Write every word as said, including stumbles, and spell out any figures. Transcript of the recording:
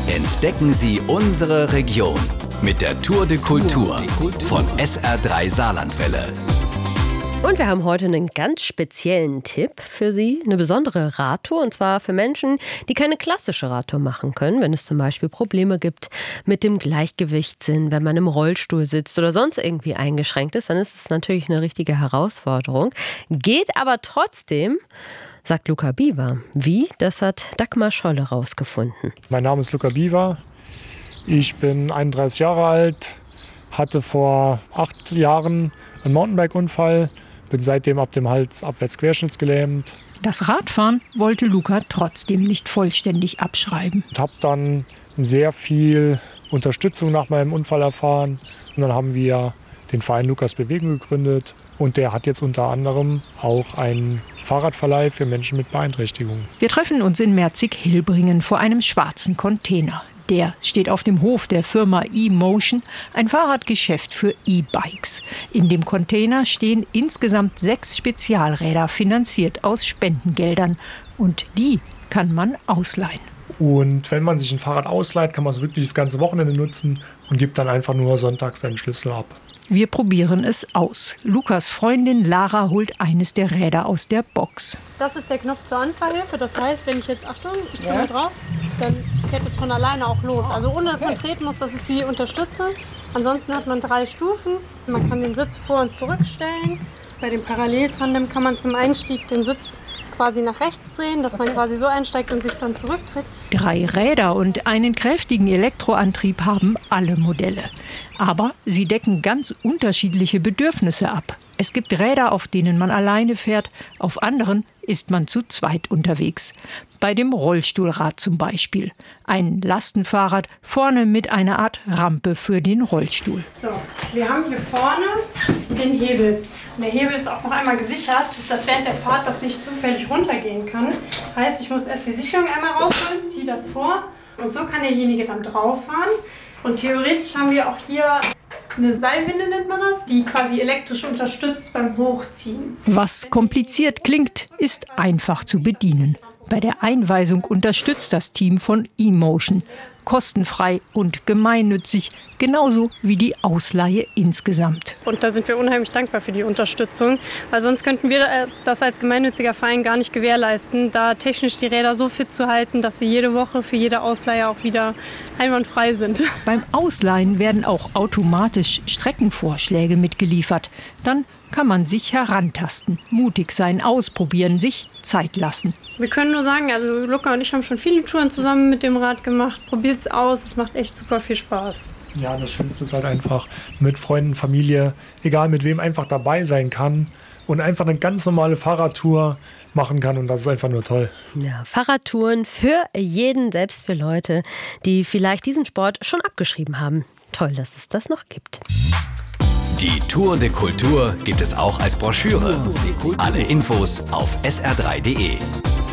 Entdecken Sie unsere Region mit der Tour de Kultur von S R drei Saarlandwelle. Und wir haben heute einen ganz speziellen Tipp für Sie, eine besondere Radtour, und zwar für Menschen, die keine klassische Radtour machen können, wenn es zum Beispiel Probleme gibt mit dem Gleichgewichtssinn, wenn man im Rollstuhl sitzt oder sonst irgendwie eingeschränkt ist, dann ist es natürlich eine richtige Herausforderung. Geht aber trotzdem, sagt Luca Biewer. Wie? Das hat Dagmar Scholle rausgefunden. Mein Name ist Luca Biewer, ich bin einunddreißig Jahre alt, hatte vor acht Jahren einen Mountainbike-Unfall, bin seitdem ab dem Hals abwärts querschnittsgelähmt. Das Radfahren wollte Luca trotzdem nicht vollständig abschreiben. Ich habe dann sehr viel Unterstützung nach meinem Unfall erfahren. Und dann haben wir den Verein Lukas Bewegung gegründet. Und der hat jetzt unter anderem auch einen Fahrradverleih für Menschen mit Beeinträchtigungen. Wir treffen uns in Merzig-Hilbringen vor einem schwarzen Container. Der steht auf dem Hof der Firma E-Motion, ein Fahrradgeschäft für E-Bikes. In dem Container stehen insgesamt sechs Spezialräder, finanziert aus Spendengeldern. Und die kann man ausleihen. Und wenn man sich ein Fahrrad ausleiht, kann man es wirklich das ganze Wochenende nutzen und gibt dann einfach nur sonntags seinen Schlüssel ab. Wir probieren es aus. Lukas Freundin Lara holt eines der Räder aus der Box. Das ist der Knopf zur Anfahrhilfe. Das heißt, wenn ich jetzt, Achtung, ich komme ja. drauf, dann fährt es von alleine auch los. Also ohne, dass man treten muss, das ist die Unterstützung. Ansonsten hat man drei Stufen. Man kann den Sitz vor- und zurückstellen. Bei dem Paralleltandem kann man zum Einstieg den Sitz quasi nach rechts drehen, dass man quasi so einsteigt und sich dann zurücktritt. Drei Räder und einen kräftigen Elektroantrieb haben alle Modelle. Aber sie decken ganz unterschiedliche Bedürfnisse ab. Es gibt Räder, auf denen man alleine fährt, auf anderen ist man zu zweit unterwegs. Bei dem Rollstuhlrad zum Beispiel. Ein Lastenfahrrad vorne mit einer Art Rampe für den Rollstuhl. So, wir haben hier vorne den Hebel. Und der Hebel ist auch noch einmal gesichert, dass während der Fahrt das nicht zufällig runtergehen kann. Heißt, ich muss erst die Sicherung einmal rausholen, ziehe das vor und so kann derjenige dann drauf fahren. Und theoretisch haben wir auch hier eine Seilwinde, nennt man das, die quasi elektrisch unterstützt beim Hochziehen. Was kompliziert klingt, ist einfach zu bedienen. Bei der Einweisung unterstützt das Team von E-Motion. Kostenfrei und gemeinnützig, genauso wie die Ausleihe insgesamt. Und da sind wir unheimlich dankbar für die Unterstützung, weil sonst könnten wir das als gemeinnütziger Verein gar nicht gewährleisten, da technisch die Räder so fit zu halten, dass sie jede Woche für jede Ausleihe auch wieder einwandfrei sind. Beim Ausleihen werden auch automatisch Streckenvorschläge mitgeliefert. Dann kann man sich herantasten, mutig sein, ausprobieren, sich Zeit lassen. Wir können nur sagen, also Luca und ich haben schon viele Touren zusammen mit dem Rad gemacht. Probiert's aus, es macht echt super viel Spaß. Ja, das Schönste ist halt einfach mit Freunden, Familie, egal mit wem, einfach dabei sein kann und einfach eine ganz normale Fahrradtour machen kann und das ist einfach nur toll. Ja, Fahrradtouren für jeden, selbst für Leute, die vielleicht diesen Sport schon abgeschrieben haben. Toll, dass es das noch gibt. Die Tour de Kultur gibt es auch als Broschüre. Alle Infos auf S R drei punkt de.